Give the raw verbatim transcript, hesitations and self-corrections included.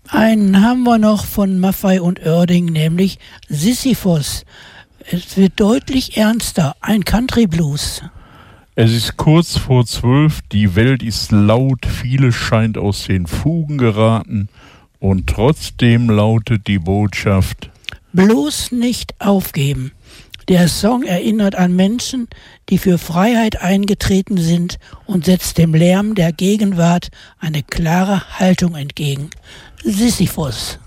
Einen haben wir noch von Maffay und Oerding, nämlich Sisyphos. Es wird deutlich ernster, ein Country Blues. Es ist kurz vor zwölf, die Welt ist laut, vieles scheint aus den Fugen geraten und trotzdem lautet die Botschaft: Bloß nicht aufgeben. Der Song erinnert an Menschen, die für Freiheit eingetreten sind und setzt dem Lärm der Gegenwart eine klare Haltung entgegen. Sisyphos.